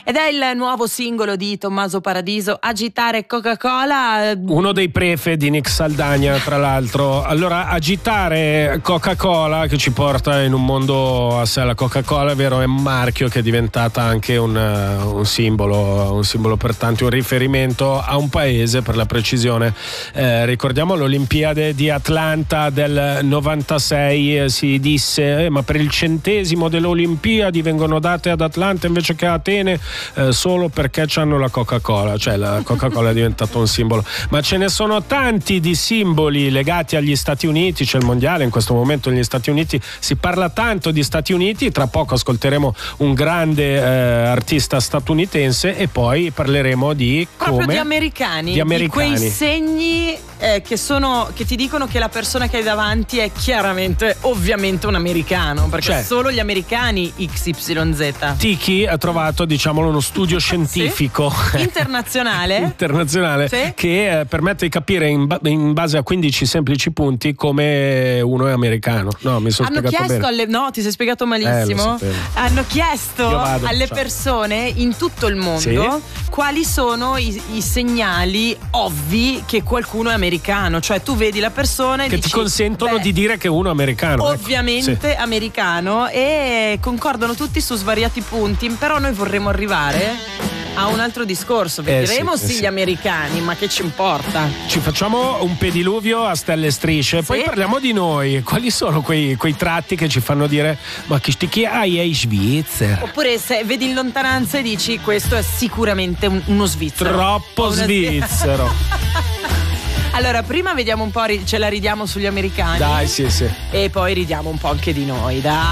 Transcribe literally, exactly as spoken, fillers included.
Ed è il nuovo singolo di Tommaso Paradiso, Agitare Coca-Cola. Uno dei prefe di Nick Saldagna, tra l'altro. Allora, agitare Coca-Cola, che ci porta in un mondo a sé. La Coca-Cola, è vero, è un marchio che è diventata anche un, un simbolo, un simbolo per tanti, un riferimento a un paese, per la precisione. Eh, ricordiamo l'Olimpiade di Atlanta del novantasei, eh, si disse eh, ma per il centesimo delle Olimpiadi vengono date ad Atlanta invece che a Atene, eh, solo perché c'hanno la Coca-Cola, cioè la Coca-Cola è diventato un simbolo. Ma ce ne sono tanti di simboli legati agli Stati Uniti, c'è il mondiale in questo momento negli Stati Uniti, si parla tanto di Stati Uniti, tra poco ascolteremo un grande eh, artista statunitense e poi parleremo di come proprio di americani, di americani, di quei segni eh, che sono che ti dicono che la persona che hai davanti è chiaramente, ovviamente un americano, perché cioè, solo gli americani X Y Z. Tiki ha trovato, diciamolo, uno studio scientifico sì? internazionale internazionale sì? che eh, permette di capire in, ba- in base a quindici semplici punti come uno è americano. No, mi sono hanno spiegato chiesto bene. alle no ti sei spiegato malissimo eh, hanno chiesto vado, alle ciao. persone in tutto il mondo sì? quali sono i, i segnali ovvi che qualcuno è americano, cioè tu vedi la persona e che dici, ti consentono beh, di dire che uno è americano, ovviamente ecco. Sì. americano, e concordano tutti su svariati punti, però noi vorremmo arrivare a un altro discorso. Vedremo eh sì, sì, eh gli sì. americani, ma che ci importa? Ci facciamo un pediluvio a stelle e strisce, sì? poi parliamo di noi. Quali sono quei, quei tratti che ci fanno dire ma chi sti chi hai è Svizzera? Oppure se vedi in lontananza e dici questo è sicuramente un, uno svizzero. Troppo una svizzero. Allora, prima vediamo un po', ce la ridiamo sugli americani. Dai, sì, sì. E poi ridiamo un po' anche di noi, dai.